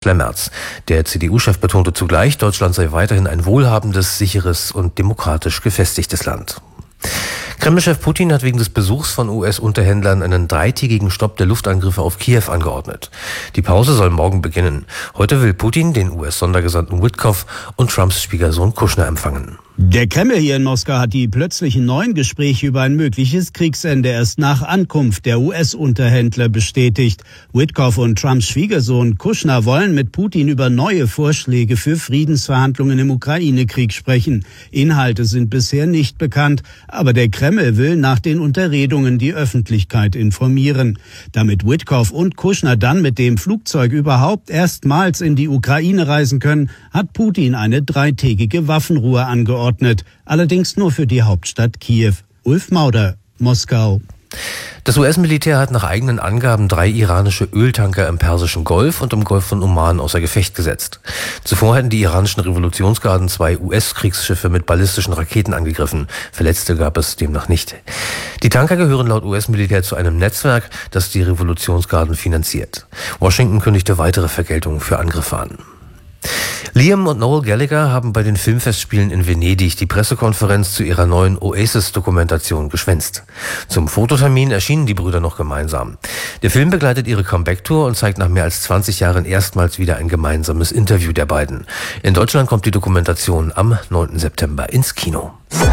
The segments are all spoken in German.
Kanzler Merz. Der CDU-Chef betonte zugleich, Deutschland sei weiterhin ein wohlhabendes, sicheres und demokratisch gefestigtes Land. Kreml-Chef Putin hat wegen des Besuchs von US-Unterhändlern einen 3-tägigen Stopp der Luftangriffe auf Kiew angeordnet. Die Pause soll morgen beginnen. Heute will Putin den US-Sondergesandten Witkoff und Trumps Schwiegersohn Kushner empfangen. Der Kreml hier in Moskau hat die plötzlichen neuen Gespräche über ein mögliches Kriegsende erst nach Ankunft der US-Unterhändler bestätigt. Witkoff und Trumps Schwiegersohn Kushner wollen mit Putin über neue Vorschläge für Friedensverhandlungen im Ukraine-Krieg sprechen. Inhalte sind bisher nicht bekannt, aber der Kreml will nach den Unterredungen die Öffentlichkeit informieren. Damit Witkoff und Kushner dann mit dem Flugzeug überhaupt erstmals in die Ukraine reisen können, hat Putin eine 3-tägige Waffenruhe angeordnet. Allerdings nur für die Hauptstadt Kiew. Ulf Mauder, Moskau. Das US-Militär hat nach eigenen Angaben 3 iranische Öltanker im Persischen Golf und im Golf von Oman außer Gefecht gesetzt. Zuvor hätten die iranischen Revolutionsgarden 2 US-Kriegsschiffe mit ballistischen Raketen angegriffen. Verletzte gab es demnach nicht. Die Tanker gehören laut US-Militär zu einem Netzwerk, das die Revolutionsgarden finanziert. Washington kündigte weitere Vergeltungen für Angriffe an. Liam und Noel Gallagher haben bei den Filmfestspielen in Venedig die Pressekonferenz zu ihrer neuen Oasis-Dokumentation geschwänzt. Zum Fototermin erschienen die Brüder noch gemeinsam. Der Film begleitet ihre Comeback-Tour und zeigt nach mehr als 20 Jahren erstmals wieder ein gemeinsames Interview der beiden. In Deutschland kommt die Dokumentation am 9. September ins Kino.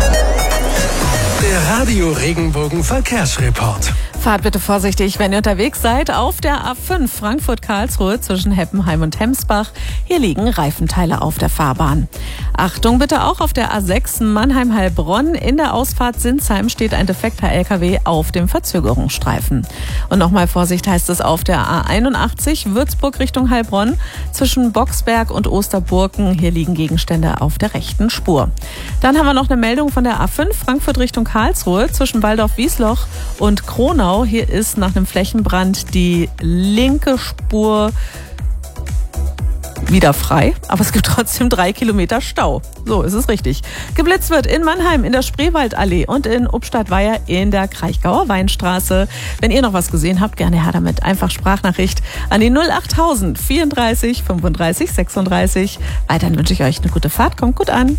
Der Radio Regenbogen Verkehrsreport. Fahrt bitte vorsichtig, wenn ihr unterwegs seid. Auf der A5 Frankfurt-Karlsruhe zwischen Heppenheim und Hemsbach. Hier liegen Reifenteile auf der Fahrbahn. Achtung bitte auch auf der A6 Mannheim-Heilbronn. In der Ausfahrt Sinsheim steht ein defekter LKW auf dem Verzögerungsstreifen. Und nochmal Vorsicht heißt es auf der A81 Würzburg Richtung Heilbronn. Zwischen Boxberg und Osterburken. Hier liegen Gegenstände auf der rechten Spur. Dann haben wir noch eine Meldung von der A5 Frankfurt Richtung Karlsruhe zwischen Waldorf-Wiesloch und Kronau. Hier ist nach einem Flächenbrand die linke Spur wieder frei, aber es gibt trotzdem 3 Kilometer Stau. So ist es richtig. Geblitzt wird in Mannheim in der Spreewaldallee und in Ubstadt-Weiher in der Kraichgauer Weinstraße. Wenn ihr noch was gesehen habt, gerne her damit. Einfach Sprachnachricht an die 08000 34 35 36. Weiterhin wünsche ich euch eine gute Fahrt. Kommt gut an.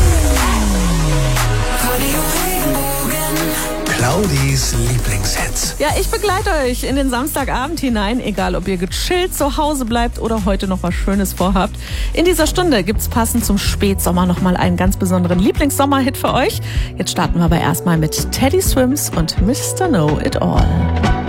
Claudis Lieblingshits. Ja, ich begleite euch in den Samstagabend hinein, egal ob ihr gechillt zu Hause bleibt oder heute noch was Schönes vorhabt. In dieser Stunde gibt's passend zum Spätsommer nochmal einen ganz besonderen Lieblingssommerhit für euch. Jetzt starten wir aber erstmal mit Teddy Swims und Mr. Know It All.